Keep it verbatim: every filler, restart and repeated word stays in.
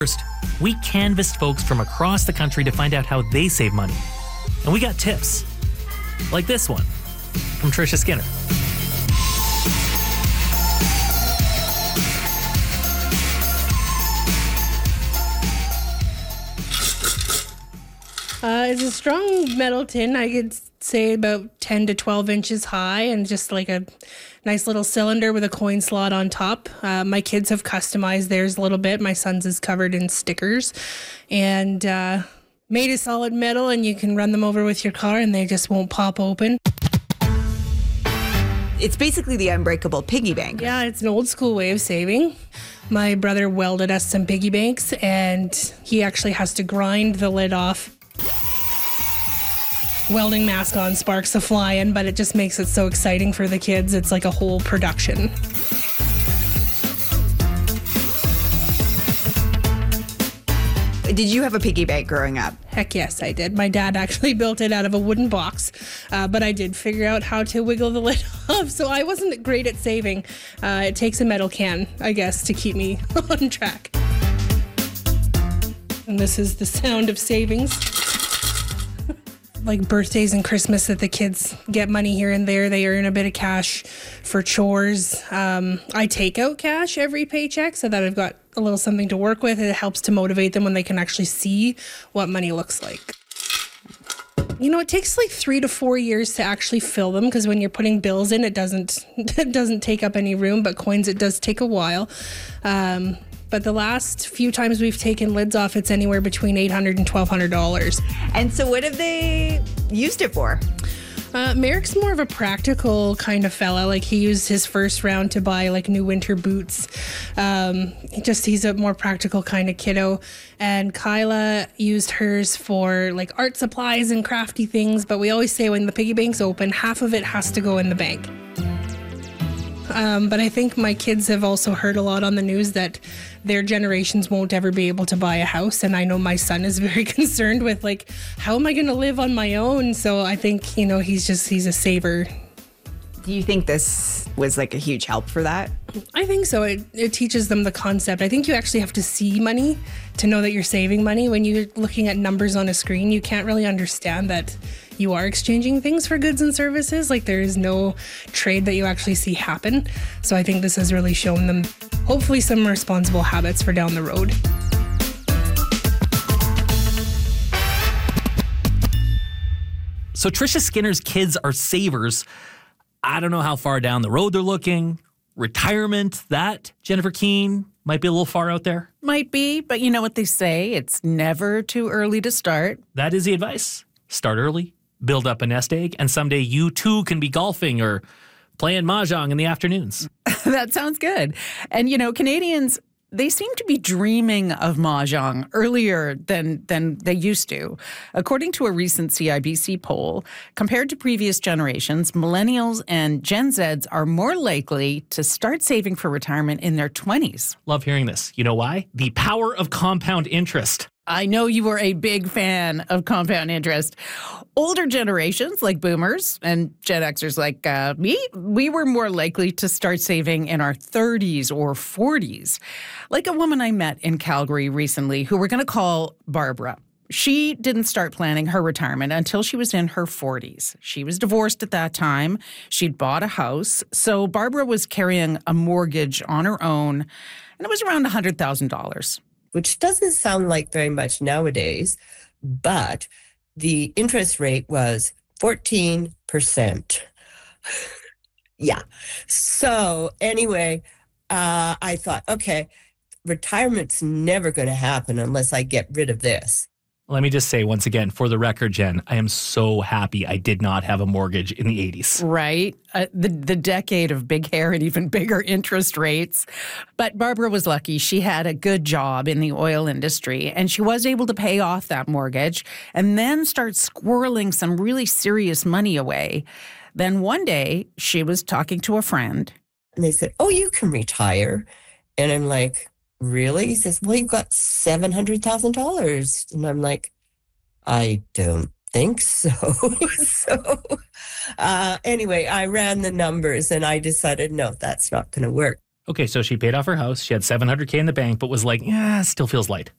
First, we canvassed folks from across the country to find out how they save money. And we got tips. Like this one from Tricia Skinner. Uh, it's a strong metal tin. I could say about ten to twelve inches high and just like a nice little cylinder with a coin slot on top. Uh, my kids have customized theirs a little bit. My son's is covered in stickers and uh, made of solid metal, and you can run them over with your car and they just won't pop open. It's basically the unbreakable piggy bank. Yeah, it's an old school way of saving. My brother welded us some piggy banks, and he actually has to grind the lid off. Welding mask on, sparks are flying, but it just makes it so exciting for the kids. It's like a whole production. Did you have a piggy bank growing up? Heck yes, I did. My dad actually built it out of a wooden box, uh, but I did figure out how to wiggle the lid off, so I wasn't great at saving. Uh, it takes a metal can, I guess, to keep me on track. And this is the sound of savings. Like birthdays and Christmas that the kids get money here and there. They earn a bit of cash for chores. Um, I take out cash every paycheck so that I've got a little something to work with. It helps to motivate them when they can actually see what money looks like. You know, it takes like three to four years to actually fill them, because when you're putting bills in, it doesn't it doesn't take up any room, but coins, it does take a while. Um, But the last few times we've taken lids off, it's anywhere between eight hundred dollars and twelve hundred dollars. And so what have they used it for? Uh, Merrick's more of a practical kind of fella. Like, he used his first round to buy like new winter boots. Um, he just he's a more practical kind of kiddo. And Kyla used hers for like art supplies and crafty things. But we always say when the piggy bank's open, half of it has to go in the bank. Um, but I think my kids have also heard a lot on the news that their generations won't ever be able to buy a house. And I know my son is very concerned with, like, how am I going to live on my own? So I think, you know, he's just, he's a saver. Do you think this was like a huge help for that? I think so. It, it teaches them the concept. I think you actually have to see money to know that you're saving money. When you're looking at numbers on a screen, you can't really understand that you are exchanging things for goods and services. Like, there is no trade that you actually see happen. So I think this has really shown them, hopefully, some responsible habits for down the road. So Tricia Skinner's kids are savers. I don't know how far down the road they're looking. Retirement, that, Jennifer Keane, might be a little far out there. Might be, but you know what they say, it's never too early to start. That is the advice. Start early, build up a nest egg, and someday you too can be golfing or playing mahjong in the afternoons. That sounds good. And, you know, Canadians, they seem to be dreaming of mahjong earlier than than they used to. According to a recent C I B C poll, compared to previous generations, millennials and Gen Zs are more likely to start saving for retirement in their twenties. Love hearing this. You know why? The power of compound interest. I know you were a big fan of compound interest. Older generations like boomers and Gen Xers like uh, me, we were more likely to start saving in our thirties or forties. Like a woman I met in Calgary recently who we're going to call Barbara. She didn't start planning her retirement until she was in her forties. She was divorced at that time. She'd bought a house. So Barbara was carrying a mortgage on her own, and it was around one hundred thousand dollars. Which doesn't sound like very much nowadays, but the interest rate was fourteen percent. Yeah. So anyway, uh, I thought, okay, retirement's never going to happen unless I get rid of this. Let me just say once again, for the record, Jen, I am so happy I did not have a mortgage in the eighties. Right? Uh, the, the decade of big hair and even bigger interest rates. But Barbara was lucky. She had a good job in the oil industry, and she was able to pay off that mortgage and then start squirreling some really serious money away. Then one day, she was talking to a friend. And they said, oh, you can retire. And I'm like, really? He says, well, you've got seven hundred thousand dollars. And I'm like, I don't think so. so uh, anyway, I ran the numbers and I decided, no, that's not going to work. Okay, so she paid off her house. She had seven hundred K in the bank, but was like, yeah, still feels light.